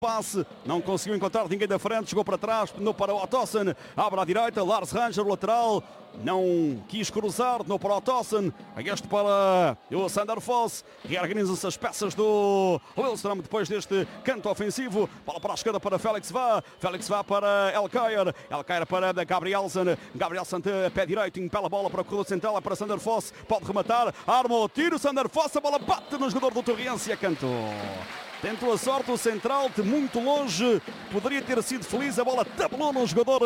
Passe, não conseguiu encontrar ninguém da frente, chegou para trás, no para o Ottosson, abre à direita, Lars Ranger, lateral, não quis cruzar, no para o Ottosson, este para o Sander Foss, reorganizam-se as peças do Lillström depois deste canto ofensivo, bola para a esquerda para Felix Vá para Elkayer para Gabrielsen de pé direito, impela a bola para o corredor central, é para Sander Foss, pode rematar, arma o tiro, Sander Foss, a bola bate no jogador do Torriense e é canto. Tentou a sorte o central de muito longe, poderia ter sido feliz, a bola tabelou no jogador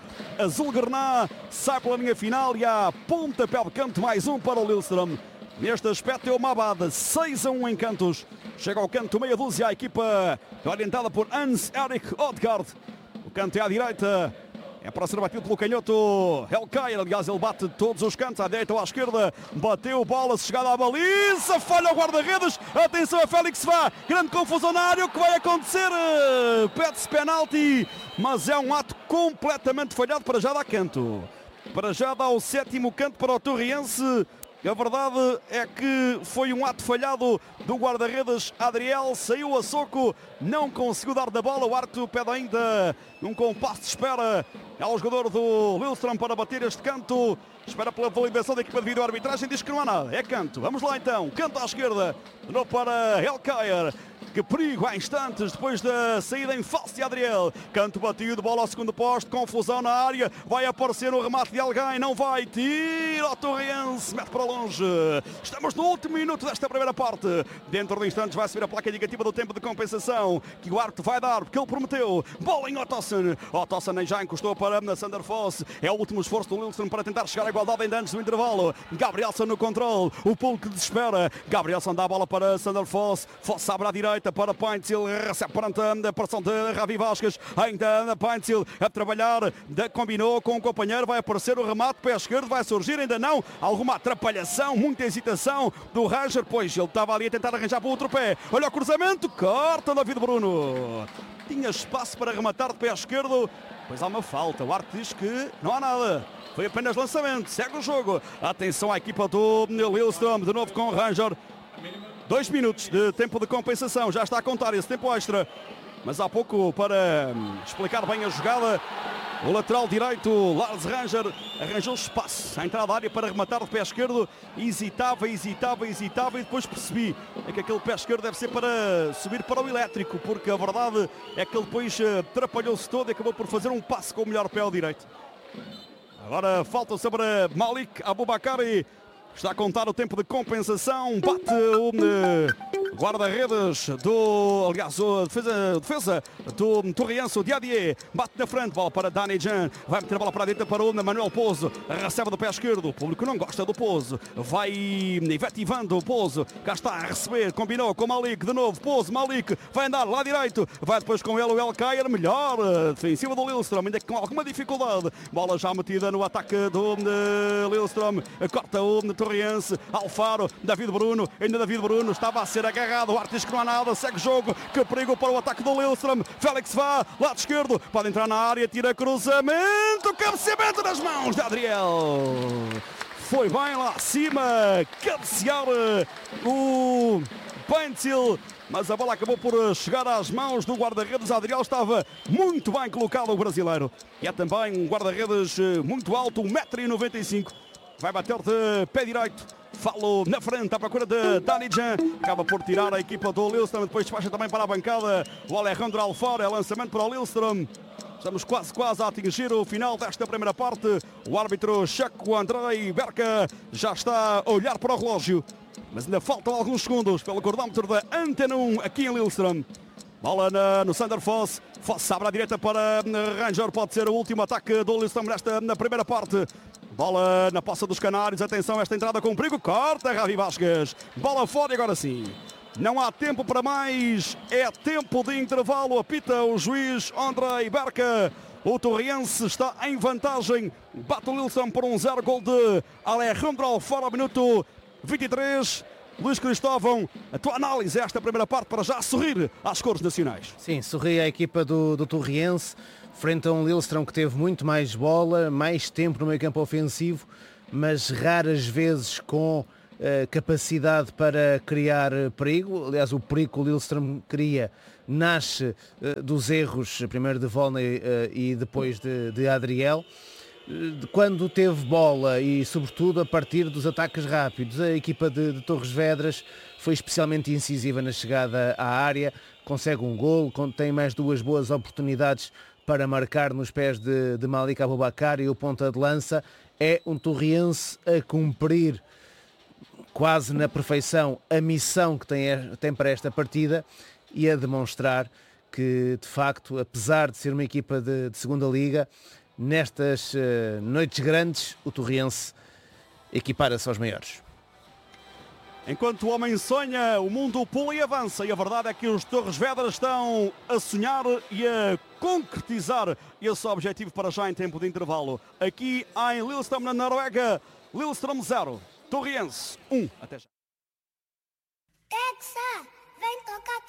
azul-grená, sai pela linha final e há pontapé de canto, mais um para o Lillström. Neste aspecto é uma abada, 6-1 em cantos, chega ao canto meia dúzia, a equipa orientada por Hans-Erik Odgaard, o canto é à direita. É para ser batido pelo canhoto Elkayer, aliás ele bate todos os cantos, à direita ou à esquerda, bateu bola, chegada à baliza, falha o guarda-redes, atenção a Felix Vá, grande confusão na área, o que vai acontecer? Pede-se penalti, mas é um ato completamente falhado, para já dá canto, para já dá o 7º canto para o Torriense. A verdade é que foi um ato falhado do guarda-redes Adriel, saiu a soco, não conseguiu dar da bola, o árbitro pede ainda um compasso de espera ao jogador do Lillström para bater este canto, espera pela validação da equipa de vídeo-arbitragem, diz que não há nada, é canto, vamos lá então, canto à esquerda, de novo para Elkayer. Que perigo há instantes depois da saída em falso de Adriel. Canto batido, bola ao segundo poste, confusão na área, vai aparecer o remate de alguém, não vai, tira o Torriense, mete para longe. Estamos no último minuto desta primeira parte. Dentro de instantes vai subir a placa indicativa do tempo de compensação que o árbitro vai dar, porque ele prometeu. Bola em Ottosson. Ottosson já encostou para Sander Foss. É o último esforço do Lillström para tentar chegar à igualdade ainda antes do intervalo. Gabrielsen no controle, o público desespera. Gabrielsen dá a bola para Sander Foss. Foss abre à direita para Paintsil, recebe perante a pressão de Ravi Vasquez, ainda Paintsil a trabalhar, combinou com o companheiro, vai aparecer o remate, pé esquerdo, vai surgir, ainda não, alguma atrapalhação, muita hesitação do Ranger, pois ele estava ali a tentar arranjar para o outro pé, olha o cruzamento, corta David Bruno, tinha espaço para rematar de pé esquerdo, pois há uma falta, o árbitro diz que não há nada. Foi apenas lançamento, segue o jogo, atenção à equipa do Lillström, de novo com o Ranger. 2 minutos de tempo de compensação, já está a contar esse tempo extra, mas há pouco, para explicar bem a jogada, o lateral direito Lars Ranger arranjou espaço à entrada da área para rematar de pé esquerdo, hesitava e depois percebi que aquele pé esquerdo deve ser para subir para o elétrico, porque a verdade é que ele depois atrapalhou-se todo e acabou por fazer um passe com o melhor pé ao direito. Agora falta sobre Malik Aboubakari. Está a contar o tempo de compensação, bate o guarda-redes aliás, a defesa do Torriense, o Diadier, bate na frente, bola para Dani Jan, vai meter a bola para a direita para o Manuel Pozo, recebe do pé esquerdo, o público não gosta do Pozo, vai efetivando o Pozo, cá está a receber, combinou com Malik, de novo, Pozo, Malik, vai andar lá direito, vai depois com ele o Elkayer, melhor defensiva do Lillström, ainda com alguma dificuldade, bola já metida no ataque do Lillström, corta o Torriense, Alfaro, David Bruno, ainda David Bruno, estava a ser agarrado, o árbitro diz que não há nada, segue o jogo, que perigo para o ataque do Lillström, Felix Vá, lado esquerdo, pode entrar na área, tira cruzamento, cabeceamento nas mãos de Adriel. Foi bem lá acima, cabecear o Paintsil, mas a bola acabou por chegar às mãos do guarda-redes. Adriel estava muito bem colocado, o brasileiro. E é também um guarda-redes muito alto, 1,95 m. Vai bater de pé direito. Falo na frente à procura de Dani Jan. Acaba por tirar a equipa do Lillström. Depois despacha também para a bancada o Alejandro Alfaro. É lançamento para o Lillström. Estamos quase a atingir o final desta primeira parte. O árbitro Chaco Andrei Berca já está a olhar para o relógio. Mas ainda faltam alguns segundos pelo cronómetro da Antena 1 aqui em Lillström. Bola no Sander Foss. Foss abre à direita para Ranger. Pode ser o último ataque do Lillström na primeira parte. Bola na poça dos Canários. Atenção, esta entrada com perigo. Corta Ravi Vasquez. Bola fora e agora sim. Não há tempo para mais. É tempo de intervalo. Apita o juiz Andrei Berca. O Torriense está em vantagem. Bate o Lillström por 1-0. Gol de Alejandro Alfaro, minuto 23. Luís Cristóvão, a tua análise a esta primeira parte para já sorrir às cores nacionais. Sim, sorri a equipa do Torriense, frente a um Lillström que teve muito mais bola, mais tempo no meio campo ofensivo, mas raras vezes com capacidade para criar perigo. Aliás, o perigo que o Lillström cria nasce dos erros, primeiro de Volney e depois de Adriel. Quando teve bola e sobretudo a partir dos ataques rápidos, a equipa de Torres Vedras foi especialmente incisiva na chegada à área, consegue um golo, tem mais duas boas oportunidades para marcar nos pés de Malik Abubakar, e o ponta de lança é um Torriense a cumprir quase na perfeição a missão que tem para esta partida e a demonstrar que, de facto, apesar de ser uma equipa de segunda liga, nestas noites grandes, o Torriense equipara-se aos maiores. Enquanto o homem sonha, o mundo pula e avança, e a verdade é que os Torres Vedras estão a sonhar e a concretizar esse objetivo para já em tempo de intervalo. Aqui em Lillestrøm, na Noruega, Lillestrøm 0, Torriense 1. Até já.